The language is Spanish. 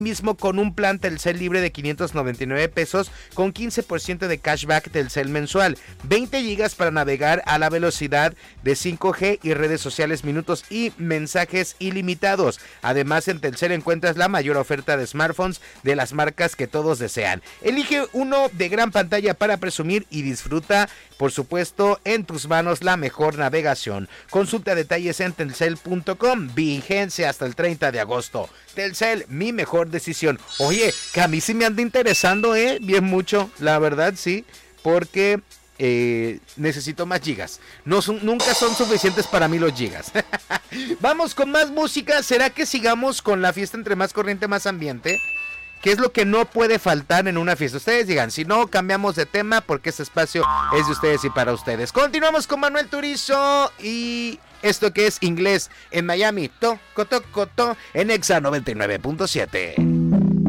mismo con un plan Telcel libre de 599 pesos con 15% de cashback Telcel mensual, 20 gigas para navegar a la velocidad de 5G y redes sociales, minutos y mensajes ilimitados. Además, en Telcel encuentras la mayor oferta de smartphones de las marcas que todos desean. Elige uno de gran pantalla para presumir y disfruta, por supuesto, en tus manos la mejor navegación. Consulta detalles en telcel.com. Vigencia hasta el 30 de agosto. Telcel, mi mejor decisión. Oye, que a mí sí me anda interesando, bien mucho, la verdad, sí, porque necesito más gigas. Nunca son suficientes para mí los gigas. Vamos con más música. ¿Será que sigamos con la fiesta entre más corriente, más ambiente? ¿Qué es lo que no puede faltar en una fiesta? Ustedes digan, si no, cambiamos de tema porque este espacio es de ustedes y para ustedes. Continuamos con Manuel Turizo y esto que es Inglés en Miami. Toco, en Exa 99.7.